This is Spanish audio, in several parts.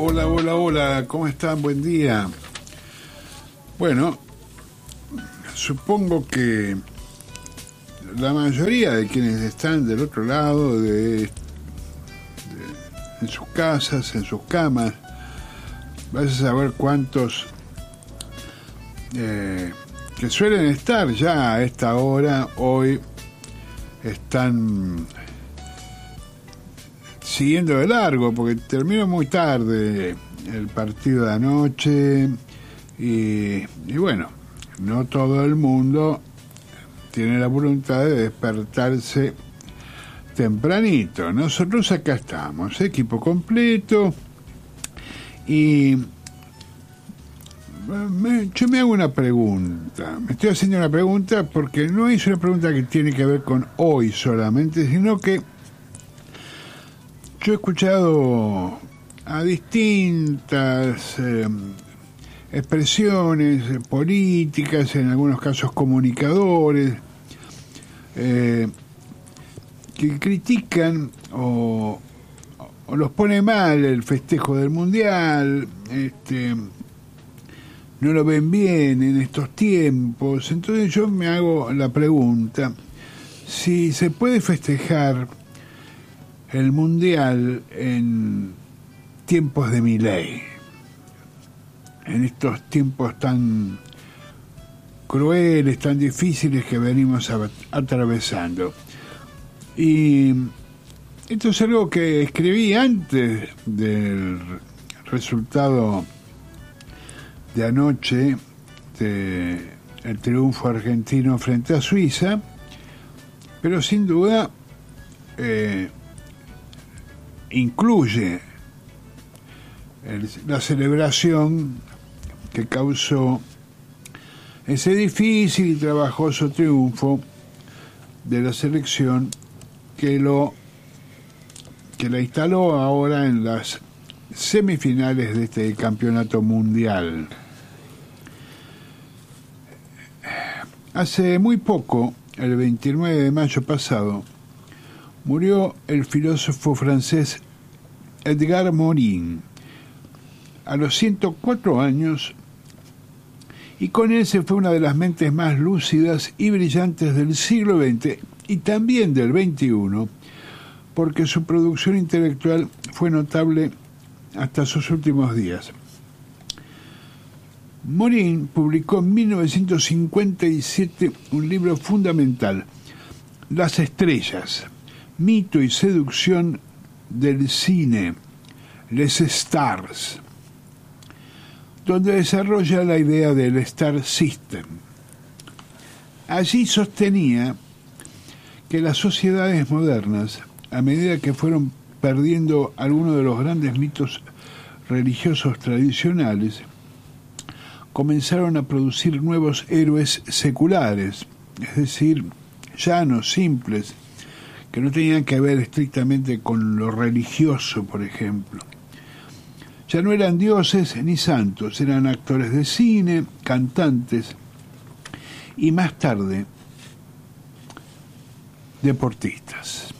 Hola, hola, hola, ¿cómo están? Buen día. Bueno, supongo que la mayoría de quienes están del otro lado, en sus casas, en sus camas, vas a saber cuántos que suelen estar ya a esta hora, hoy están siguiendo de largo, porque terminó muy tarde el partido de anoche y bueno, no todo el mundo tiene la voluntad de despertarse tempranito. Nosotros acá estamos, equipo completo, y yo me hago una pregunta, me estoy haciendo una pregunta porque no es una pregunta que tiene que ver con hoy solamente, sino que yo he escuchado a distintas expresiones políticas, en algunos casos comunicadores, que critican o los pone mal el festejo del Mundial, no lo ven bien en estos tiempos. Entonces yo me hago la pregunta, si se puede festejar el Mundial en tiempos de Milei, en estos tiempos tan crueles, tan difíciles que venimos atravesando. Y esto es algo que escribí antes del resultado de anoche, del triunfo argentino frente a Suiza, pero sin duda incluye la celebración que causó ese difícil y trabajoso triunfo de la selección que la instaló ahora en las semifinales de este campeonato mundial. Hace muy poco, el 29 de mayo pasado, murió el filósofo francés Edgar Morin a los 104 años, y con él se fue una de las mentes más lúcidas y brillantes del siglo XX y también del XXI, porque su producción intelectual fue notable hasta sus últimos días. Morin publicó en 1957 un libro fundamental, Las estrellas, mito y seducción del cine, Les Stars, donde desarrolla la idea del Star System. Allí sostenía que las sociedades modernas, a medida que fueron perdiendo algunos de los grandes mitos religiosos tradicionales, comenzaron a producir nuevos héroes seculares, es decir, llanos, simples, que no tenían que ver estrictamente con lo religioso, por ejemplo. Ya no eran dioses ni santos, eran actores de cine, cantantes y más tarde deportistas.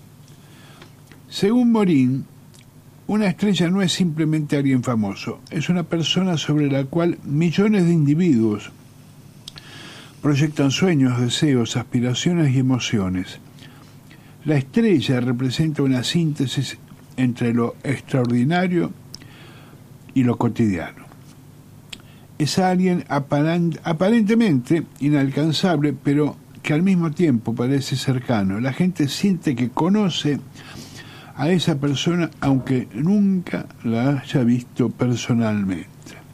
Según Morin, una estrella no es simplemente alguien famoso, es una persona sobre la cual millones de individuos proyectan sueños, deseos, aspiraciones y emociones. La estrella representa una síntesis entre lo extraordinario y lo cotidiano. Es alguien aparentemente inalcanzable, pero que al mismo tiempo parece cercano. La gente siente que conoce a esa persona aunque nunca la haya visto personalmente.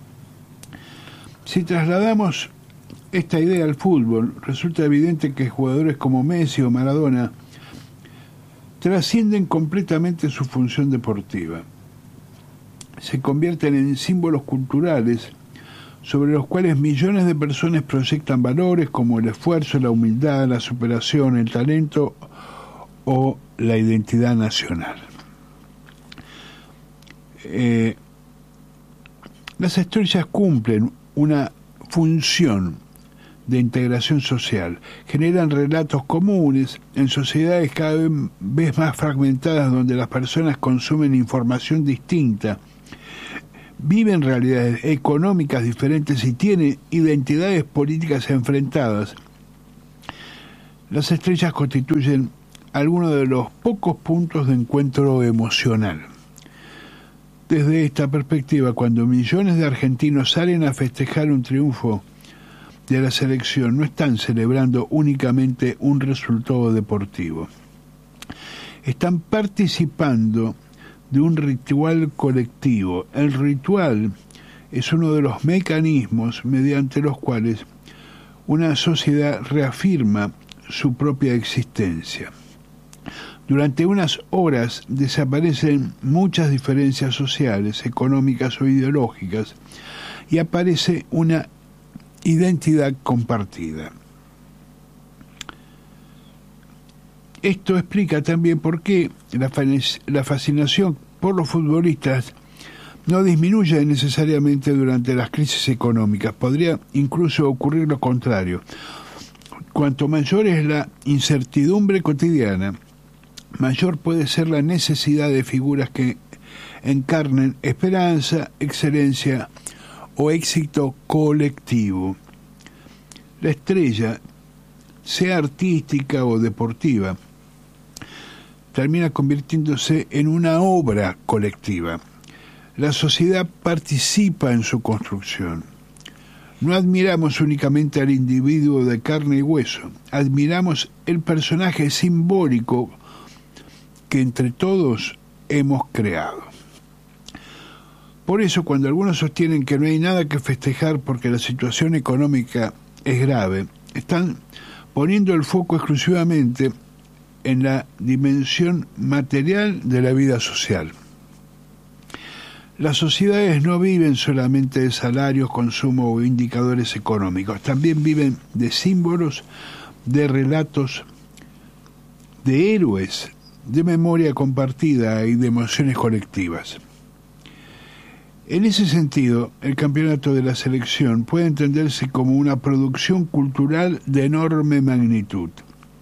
Si trasladamos esta idea al fútbol, resulta evidente que jugadores como Messi o Maradona trascienden completamente su función deportiva. Se convierten en símbolos culturales sobre los cuales millones de personas proyectan valores como el esfuerzo, la humildad, la superación, el talento o la identidad nacional. Las estrellas cumplen una función de integración social, generan relatos comunes en sociedades cada vez más fragmentadas, donde las personas consumen información distinta viven realidades económicas diferentes y tienen identidades políticas enfrentadas, las estrellas constituyen algunos de los pocos puntos de encuentro emocional. Desde esta perspectiva, cuando millones de argentinos salen a festejar un triunfo de la selección, no están celebrando únicamente un resultado deportivo. Están participando de un ritual colectivo. El ritual es uno de los mecanismos mediante los cuales una sociedad reafirma su propia existencia. Durante unas horas desaparecen muchas diferencias sociales, económicas o ideológicas y aparece una identidad compartida. Esto explica también por qué la fascinación por los futbolistas no disminuye necesariamente durante las crisis económicas. Podría incluso ocurrir lo contrario. Cuanto mayor es la incertidumbre cotidiana, mayor puede ser la necesidad de figuras que encarnen esperanza, excelencia o éxito colectivo. La estrella, sea artística o deportiva, termina convirtiéndose en una obra colectiva. La sociedad participa en su construcción. No admiramos únicamente al individuo de carne y hueso, admiramos el personaje simbólico que entre todos hemos creado. Por eso, cuando algunos sostienen que no hay nada que festejar porque la situación económica es grave, están poniendo el foco exclusivamente en la dimensión material de la vida social. Las sociedades no viven solamente de salarios, consumo o indicadores económicos, también viven de símbolos, de relatos, de héroes, de memoria compartida y de emociones colectivas. En ese sentido, el campeonato de la selección puede entenderse como una producción cultural de enorme magnitud.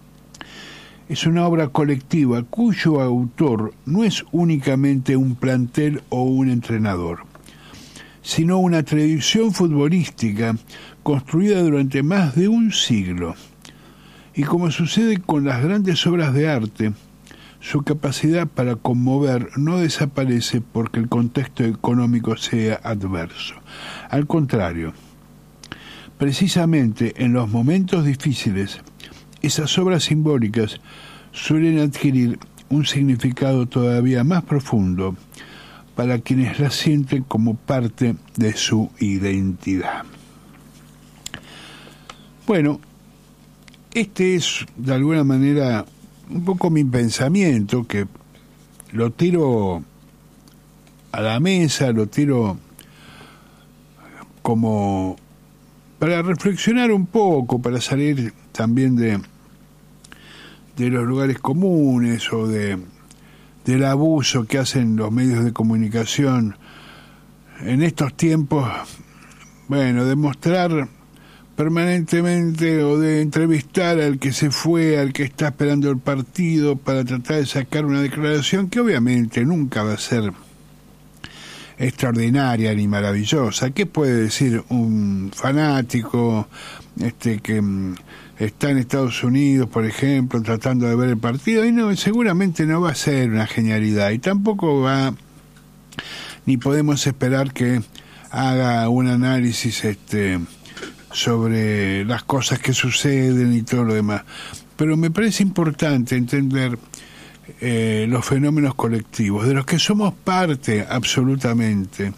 Es una obra colectiva cuyo autor no es únicamente un plantel o un entrenador, sino una tradición futbolística construida durante más de un siglo. Y como sucede con las grandes obras de arte, su capacidad para conmover no desaparece porque el contexto económico sea adverso. Al contrario, precisamente en los momentos difíciles, esas obras simbólicas suelen adquirir un significado todavía más profundo para quienes las sienten como parte de su identidad. Bueno, este es de alguna manera un poco mi pensamiento, que lo tiro a la mesa, lo tiro como para reflexionar un poco, para salir también de los lugares comunes o del abuso que hacen los medios de comunicación en estos tiempos, bueno, de mostrar permanentemente o de entrevistar al que se fue, al que está esperando el partido para tratar de sacar una declaración que obviamente nunca va a ser extraordinaria ni maravillosa. ¿Qué puede decir un fanático que está en Estados Unidos, por ejemplo, tratando de ver el partido? Y no, seguramente no va a ser una genialidad y tampoco va, ni podemos esperar que haga un análisis sobre las cosas que suceden y todo lo demás. Pero me parece importante entender los fenómenos colectivos, de los que somos parte absolutamente.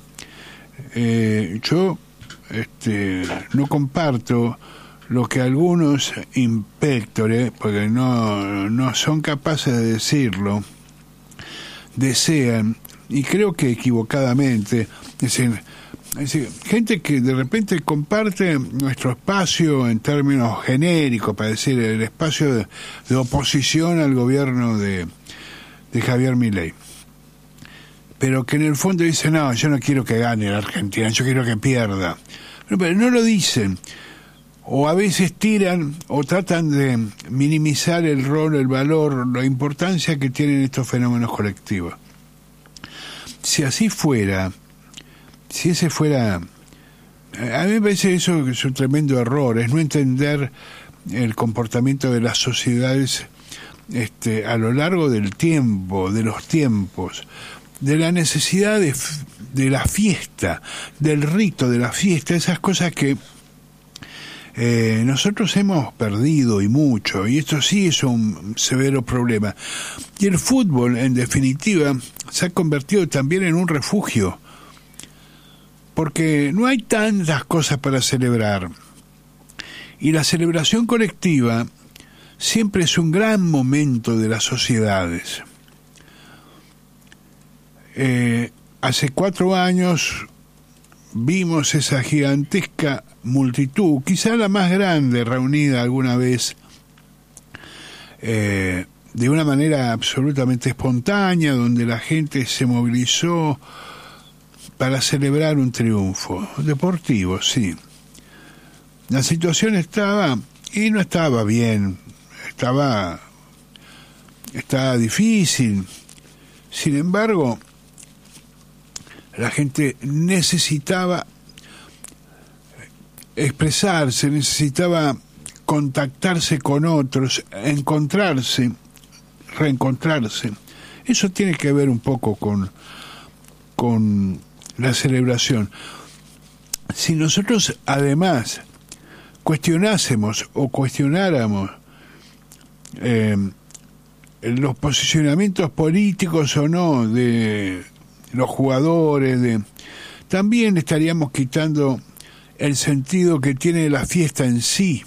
Yo no comparto lo que algunos inspectores, porque no son capaces de decirlo, desean, y creo que equivocadamente, es decir, gente que de repente comparte nuestro espacio en términos genéricos, para decir, el espacio de oposición al gobierno de Javier Milei, pero que en el fondo dicen, no, yo no quiero que gane la Argentina, yo quiero que pierda. Pero no lo dicen, o a veces tiran o tratan de minimizar el rol, el valor, la importancia que tienen estos fenómenos colectivos. Si así fuera, si ese fuera... A mí me parece eso que es un tremendo error, es no entender el comportamiento de las sociedades a lo largo del tiempo, de los tiempos, de la necesidad de la fiesta, del rito de la fiesta, esas cosas que nosotros hemos perdido y mucho, y esto sí es un severo problema. Y el fútbol, en definitiva, se ha convertido también en un refugio, porque no hay tantas cosas para celebrar, y la celebración colectiva siempre es un gran momento de las sociedades. Hace 4 años vimos esa gigantesca multitud, quizá la más grande reunida alguna vez, de una manera absolutamente espontánea, donde la gente se movilizó para celebrar un triunfo deportivo, sí. La situación estaba, y no estaba bien, estaba difícil. Sin embargo, la gente necesitaba expresarse, necesitaba contactarse con otros, encontrarse, reencontrarse. Eso tiene que ver un poco con la celebración. Si nosotros además cuestionáramos los posicionamientos políticos o no de los jugadores, también estaríamos quitando el sentido que tiene la fiesta en sí.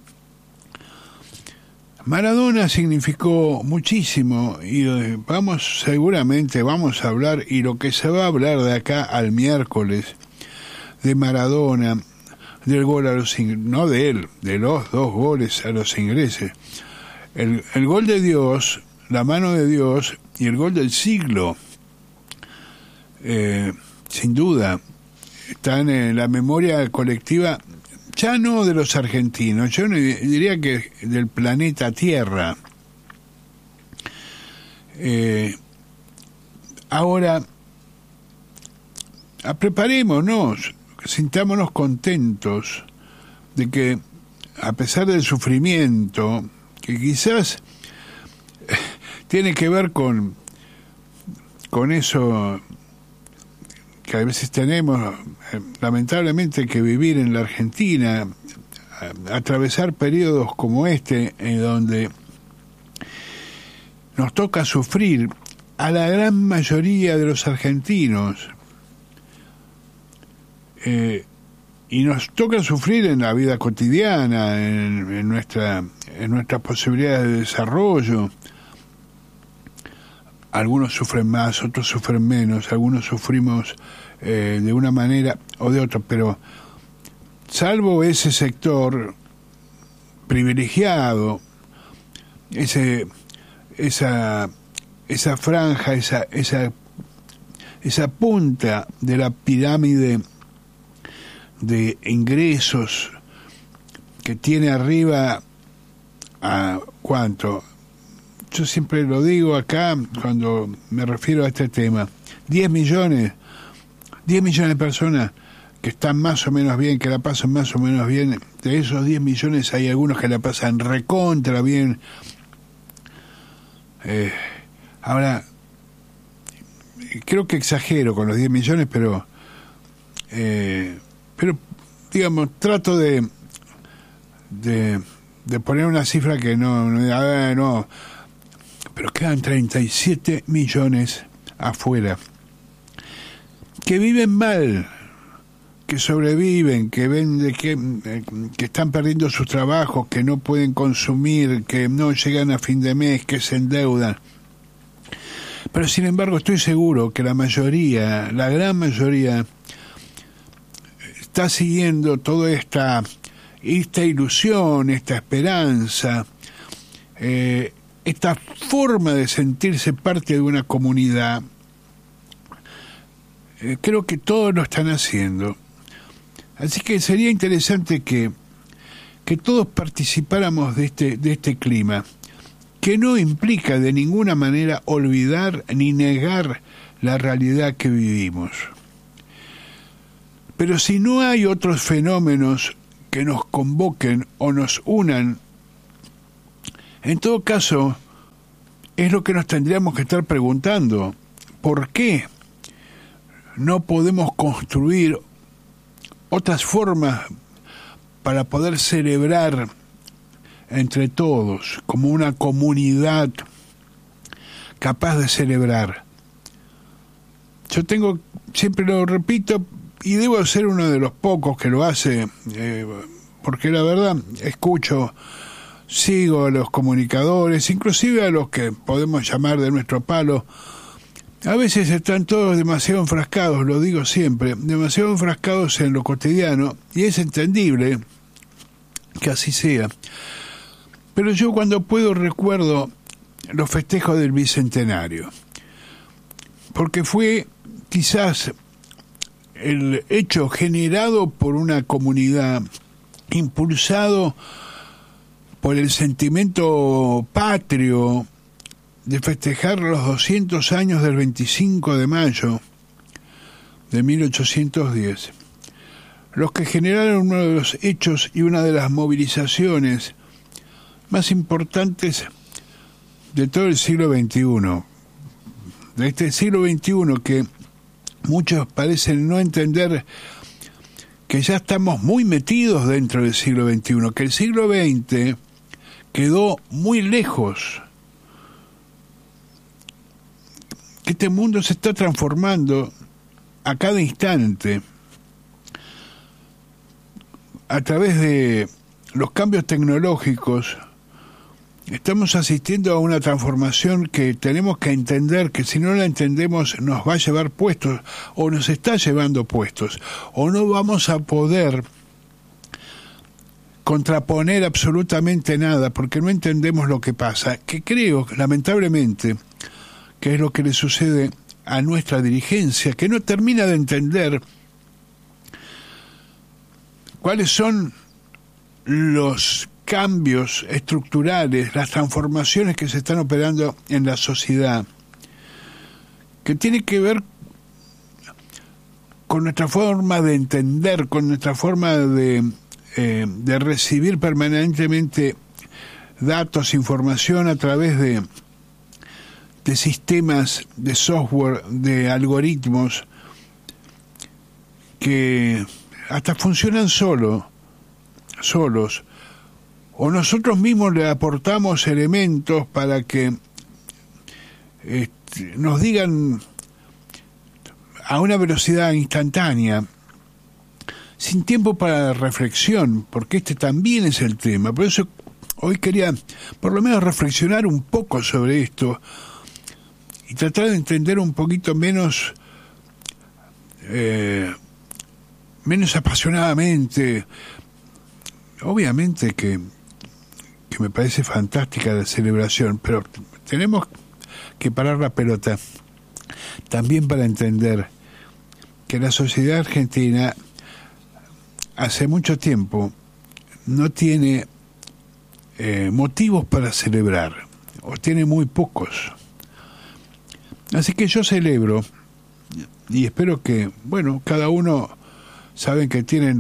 Maradona significó muchísimo y seguramente vamos a hablar, y lo que se va a hablar de acá al miércoles, de Maradona, del gol a los ingleses, no de él, de los 2 goles a los ingleses. El gol de Dios, la mano de Dios, y el gol del siglo, sin duda, están en la memoria colectiva, ya no de los argentinos, yo diría que del planeta Tierra. Ahora, preparémonos, sintámonos contentos de que, a pesar del sufrimiento, que quizás tiene que ver con eso que a veces tenemos, lamentablemente, que vivir en la Argentina, atravesar periodos como este, en donde nos toca sufrir a la gran mayoría de los argentinos, y nos toca sufrir en la vida cotidiana, en nuestras posibilidades de desarrollo. Algunos sufren más, otros sufren menos, algunos sufrimos de una manera o de otra, pero salvo ese sector privilegiado, esa franja, esa punta de la pirámide de ingresos que tiene arriba, a ¿cuánto? Yo siempre lo digo acá cuando me refiero a este tema, 10 millones de personas que están más o menos bien, que la pasan más o menos bien. De esos 10 millones hay algunos que la pasan recontra bien. Ahora, creo que exagero con los 10 millones, pero digamos, trato de poner una cifra que no, pero quedan 37 millones afuera, que viven mal, que sobreviven, que ven que están perdiendo sus trabajos, que no pueden consumir, que no llegan a fin de mes, que se endeudan. Pero sin embargo estoy seguro que la gran mayoría, está siguiendo toda esta ilusión, esta esperanza, esta forma de sentirse parte de una comunidad. Creo que todos lo están haciendo. Así que sería interesante que todos participáramos de este clima, que no implica de ninguna manera olvidar ni negar la realidad que vivimos. Pero si no hay otros fenómenos que nos convoquen o nos unan, en todo caso, es lo que nos tendríamos que estar preguntando. ¿Por qué no podemos construir otras formas para poder celebrar entre todos, como una comunidad capaz de celebrar? Yo siempre lo repito, y debo ser uno de los pocos que lo hace, porque la verdad sigo a los comunicadores, inclusive a los que podemos llamar de nuestro palo. A veces están todos demasiado enfrascados, lo digo siempre, demasiado enfrascados en lo cotidiano, y es entendible que así sea. Pero yo cuando puedo recuerdo los festejos del Bicentenario, porque fue quizás el hecho generado por una comunidad, impulsado por el sentimiento patrio de festejar los 200 años del 25 de mayo de 1810, los que generaron uno de los hechos y una de las movilizaciones más importantes de todo el siglo XXI, de este siglo XXI que muchos parecen no entender que ya estamos muy metidos dentro del siglo XXI, que el siglo XX quedó muy lejos, que este mundo se está transformando a cada instante a través de los cambios tecnológicos. Estamos asistiendo a una transformación que tenemos que entender, que si no la entendemos nos va a llevar puestos, o nos está llevando puestos, o no vamos a poder contraponer absolutamente nada, porque no entendemos lo que pasa, que creo, lamentablemente, que es lo que le sucede a nuestra dirigencia, que no termina de entender cuáles son los cambios estructurales, las transformaciones que se están operando en la sociedad, que tiene que ver con nuestra forma de entender, con nuestra forma de recibir permanentemente datos, información a través de sistemas, de software, de algoritmos que hasta funcionan solos, o nosotros mismos le aportamos elementos para que nos digan a una velocidad instantánea, sin tiempo para reflexión, porque este también es el tema. Por eso hoy quería por lo menos reflexionar un poco sobre esto y tratar de entender un poquito menos apasionadamente. Obviamente que me parece fantástica la celebración, pero tenemos que parar la pelota también para entender que la sociedad argentina hace mucho tiempo no tiene motivos para celebrar, o tiene muy pocos. Así que yo celebro, y espero que, bueno, cada uno, saben que tienen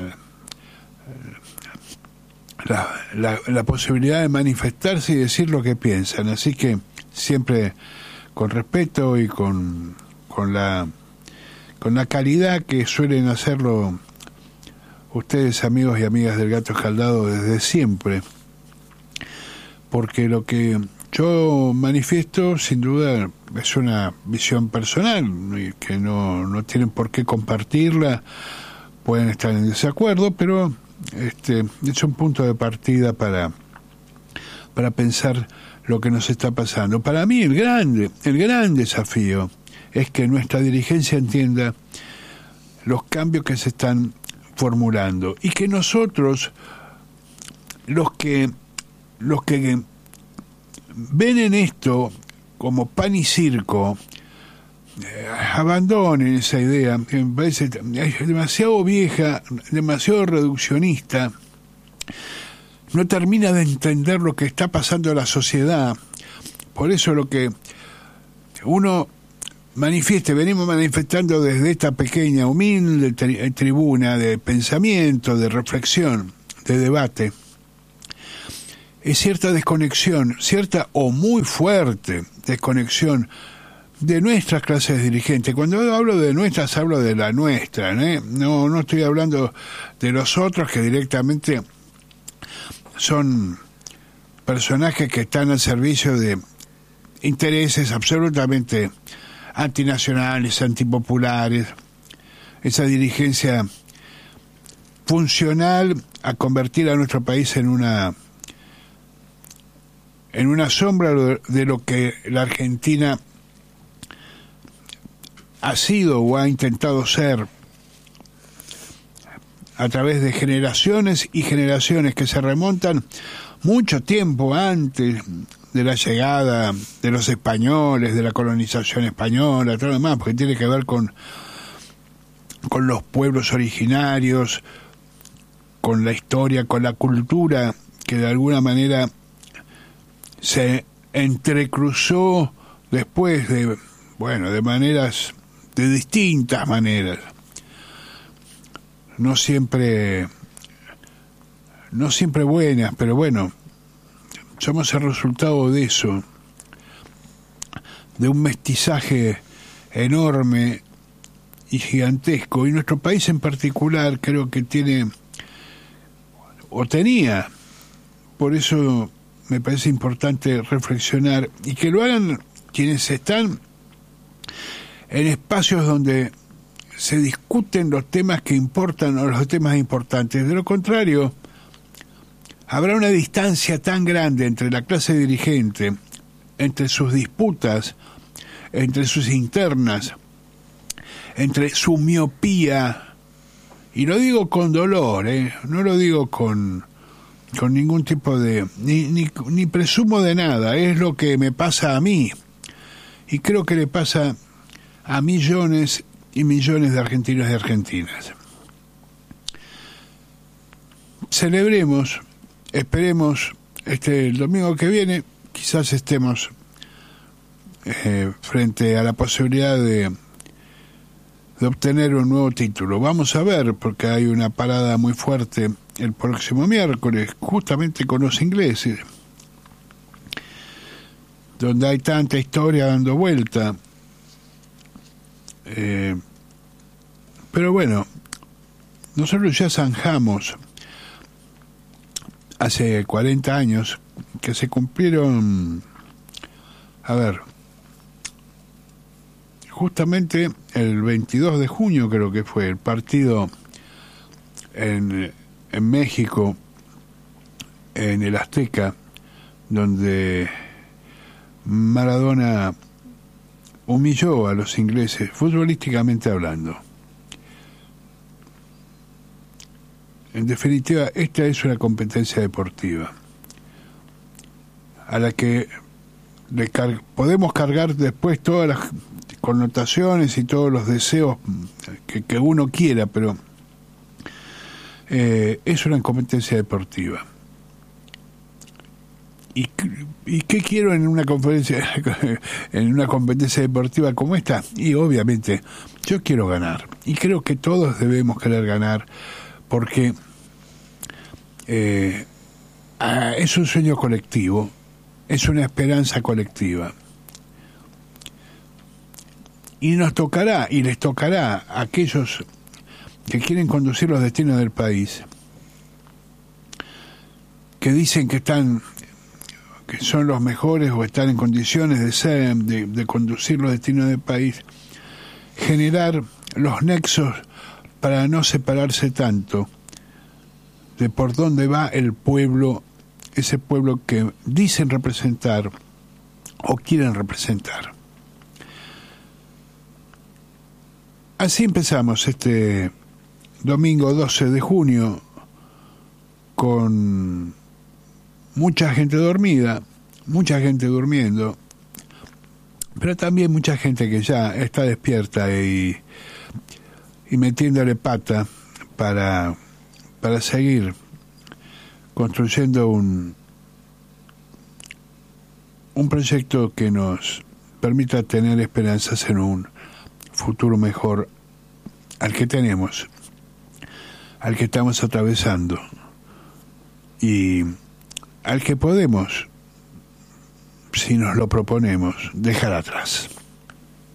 la posibilidad de manifestarse y decir lo que piensan, así que siempre con respeto y con la calidad que suelen hacerlo ustedes, amigos y amigas del Gato Escaldado, desde siempre, porque lo que yo manifiesto sin duda es una visión personal y que no tienen por qué compartirla, pueden estar en desacuerdo, pero es un punto de partida para pensar lo que nos está pasando. Para mí el gran desafío es que nuestra dirigencia entienda los cambios que se están formulando y que nosotros, los que ven en esto como pan y circo, abandonen esa idea, que me parece demasiado vieja, demasiado reduccionista, no termina de entender lo que está pasando en la sociedad. Por eso lo que uno venimos manifestando desde esta pequeña, humilde tribuna de pensamiento, de reflexión, de debate, es cierta desconexión, cierta o muy fuerte desconexión de nuestras clases dirigentes. Cuando hablo de nuestras, hablo de la nuestra, ¿eh? No estoy hablando de los otros que directamente son personajes que están al servicio de intereses absolutamente antinacionales, antipopulares, esa dirigencia funcional a convertir a nuestro país en una sombra de lo que la Argentina ha sido o ha intentado ser a través de generaciones y generaciones que se remontan mucho tiempo antes de la llegada de los españoles, de la colonización española, todo lo demás, porque tiene que ver con los pueblos originarios, con la historia, con la cultura que de alguna manera se entrecruzó después de maneras, de distintas maneras, no siempre buenas, pero bueno, somos el resultado de eso, de un mestizaje enorme y gigantesco, y nuestro país en particular creo que tiene o tenía, por eso me parece importante reflexionar y que lo hagan quienes están en espacios donde se discuten los temas que importan o los temas importantes. De lo contrario, habrá una distancia tan grande entre la clase dirigente, entre sus disputas, entre sus internas, entre su miopía, y lo digo con dolor, no lo digo con ningún tipo de... ni presumo de nada, es lo que me pasa a mí, y creo que le pasa a millones y millones de argentinos y argentinas. Celebremos, esperemos, el domingo que viene, quizás estemos frente a la posibilidad de obtener un nuevo título. Vamos a ver, porque hay una parada muy fuerte el próximo miércoles, justamente con los ingleses, donde hay tanta historia dando vuelta. Pero bueno, nosotros ya zanjamos hace 40 años que se cumplieron, justamente el 22 de junio creo que fue el partido en México, en el Azteca, donde Maradona humilló a los ingleses, futbolísticamente hablando. En definitiva, esta es una competencia deportiva a la que podemos cargar después todas las connotaciones y todos los deseos que uno quiera, pero es una competencia deportiva. ¿Y qué quiero en una competencia deportiva como esta? Y obviamente yo quiero ganar, y creo que todos debemos querer ganar, porque es un sueño colectivo, es una esperanza colectiva, y nos tocará y les tocará a aquellos que quieren conducir los destinos del país, que dicen que son los mejores o están en condiciones de conducir los destinos del país, generar los nexos para no separarse tanto de por dónde va el pueblo, ese pueblo que dicen representar o quieren representar. Así empezamos este domingo 12 de junio con mucha gente dormida, mucha gente durmiendo, pero también mucha gente que ya está despierta y metiéndole pata para seguir construyendo un proyecto que nos permita tener esperanzas en un futuro mejor al que tenemos, al que estamos atravesando y al que podemos, si nos lo proponemos, dejar atrás.